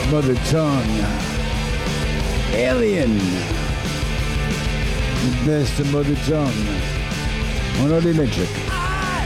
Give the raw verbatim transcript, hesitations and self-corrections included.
mother tongue. Alien. The best of mother tongue. On Audimetric.